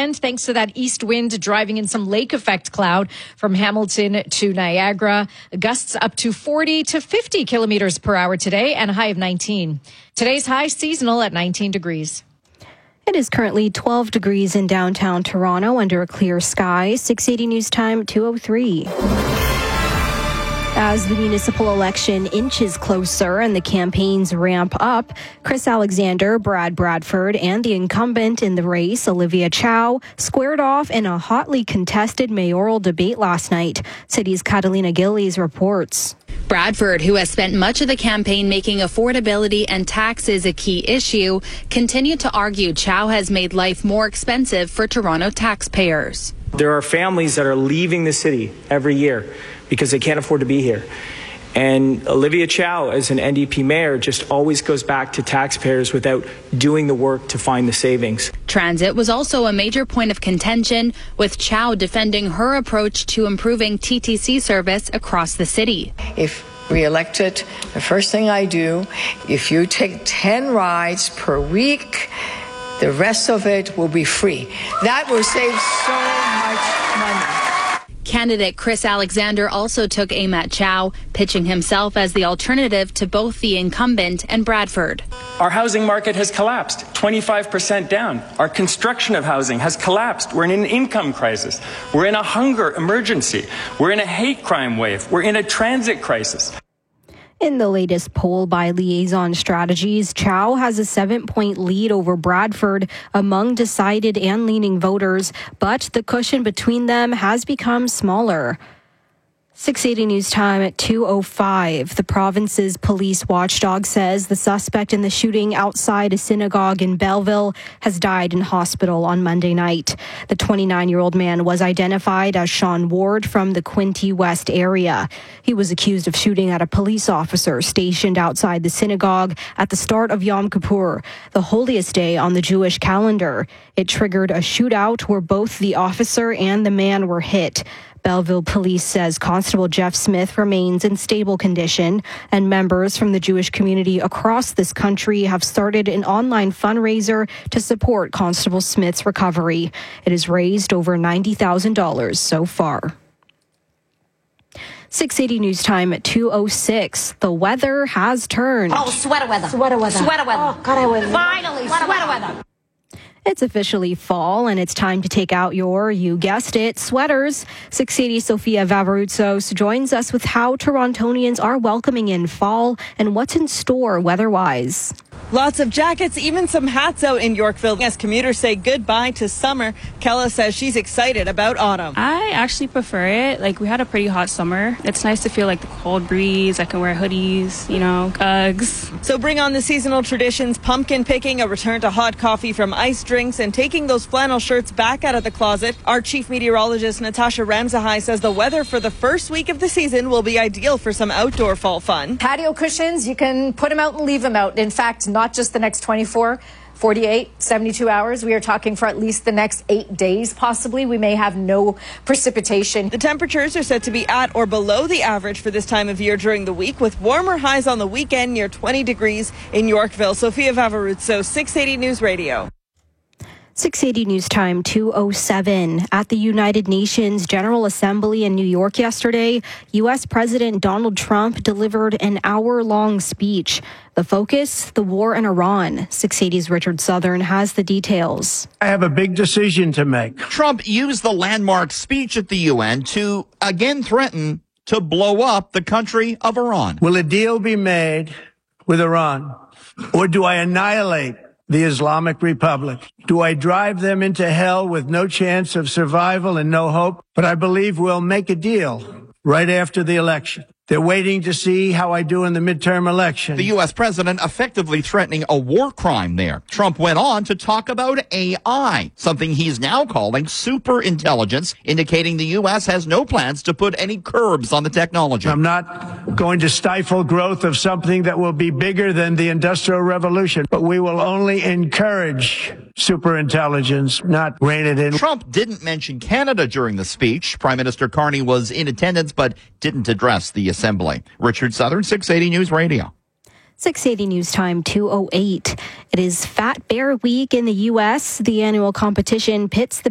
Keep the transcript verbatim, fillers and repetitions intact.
weekend thanks to that east wind driving in some lake effect cloud from Hamilton to Niagara. Gusts up to forty to fifty kilometers per hour today and a high of nineteen. Today's high seasonal at nineteen degrees. It is currently twelve degrees in downtown Toronto under a clear sky. six eighty News Time, two oh three. As the municipal election inches closer and the campaigns ramp up, Chris Alexander, Brad Bradford, and the incumbent in the race, Olivia Chow, squared off in a hotly contested mayoral debate last night. City's Catalina Gillies reports. Bradford, who has spent much of the campaign making affordability and taxes a key issue, continued to argue Chow has made life more expensive for Toronto taxpayers. There are families that are leaving the city every year because they can't afford to be here. And Olivia Chow, as an N D P mayor, just always goes back to taxpayers without doing the work to find the savings. Transit was also a major point of contention, with Chow defending her approach to improving T T C service across the city. If re-elected, the first thing I do, if you take ten rides per week, the rest of it will be free. That will save so much money. Candidate Chris Alexander also took aim at Chow, pitching himself as the alternative to both the incumbent and Bradford. Our housing market has collapsed, twenty-five percent down. Our construction of housing has collapsed. We're in an income crisis. We're in a hunger emergency. We're in a hate crime wave. We're in a transit crisis. In the latest poll by Liaison Strategies, Chow has a seven-point lead over Bradford among decided and leaning voters, but the cushion between them has become smaller. six eighty News Time at two oh five. The province's police watchdog says the suspect in the shooting outside a synagogue in Belleville has died in hospital on Monday night. The twenty-nine-year-old man was identified as Sean Ward from the Quinte West area. He was accused of shooting at a police officer stationed outside the synagogue at the start of Yom Kippur, the holiest day on the Jewish calendar. It triggered a shootout where both the officer and the man were hit. Belleville Police says Constable Jeff Smith remains in stable condition, and members from the Jewish community across this country have started an online fundraiser to support Constable Smith's recovery. It has raised over ninety thousand dollars so far. six eighty News Time at two oh six. The weather has turned. Oh, sweater weather. Sweater weather. Sweater weather. Oh, God, I was... Finally, sweater, sweater weather. weather. It's officially fall, and it's time to take out your, you guessed it, sweaters. six eighty Sophia Vavarutsos joins us with how Torontonians are welcoming in fall and what's in store weather-wise. Lots of jackets, even some hats out in Yorkville as commuters say goodbye to summer. Kella says she's excited about autumn. I actually prefer it. Like, we had a pretty hot summer. It's nice to feel like the cold breeze. I can wear hoodies, you know, Uggs. So bring on the seasonal traditions, pumpkin picking, a return to hot coffee from iced drinks, and taking those flannel shirts back out of the closet. Our chief meteorologist, Natasha Ramzahai, says the weather for the first week of the season will be ideal for some outdoor fall fun. Patio cushions, you can put them out and leave them out. In fact, not just the next twenty-four, forty-eight, seventy-two hours. We are talking for at least the next eight days, possibly. We may have no precipitation. The temperatures are set to be at or below the average for this time of year during the week, with warmer highs on the weekend near twenty degrees in Yorkville. Sophia Vavarutso, six eighty News Radio. six eighty News Time, two oh seven. At the United Nations General Assembly in New York yesterday, U S President Donald Trump delivered an hour-long speech. The focus, the war in Iran. six eighty's Richard Southern has the details. I have a big decision to make. Trump used the landmark speech at the U N to again threaten to blow up the country of Iran. Will a deal be made with Iran, or do I annihilate the Islamic Republic? Do I drive them into hell with no chance of survival and no hope? But I believe we'll make a deal right after the election. They're waiting to see how I do in the midterm election. The U S president effectively threatening a war crime there. Trump went on to talk about A I, something he's now calling super intelligence, indicating the U S has no plans to put any curbs on the technology. I'm not going to stifle growth of something that will be bigger than the Industrial Revolution, but we will only encourage super intelligence, not rein it in. Trump didn't mention Canada during the speech. Prime Minister Carney was in attendance, but didn't address the assembly. Richard Southern, six eighty News Radio. six eighty News Time, two oh eight. It is Fat Bear Week in the U S. The annual competition pits the